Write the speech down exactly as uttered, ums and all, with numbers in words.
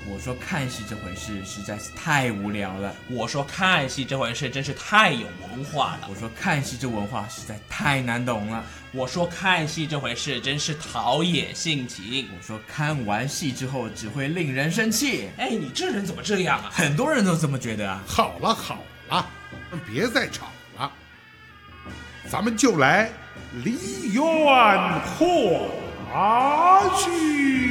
我说看戏这回事实在是太无聊了。 我说看戏这回事真是太有文化了。 我说看戏这文化实在太难懂了。 我说看戏这回事真是陶冶性情。 我说看完戏之后只会令人生气。 哎，你这人怎么这样啊？ 很多人都这么觉得啊。 好了好了，别再吵了，咱们就来梨园话剧。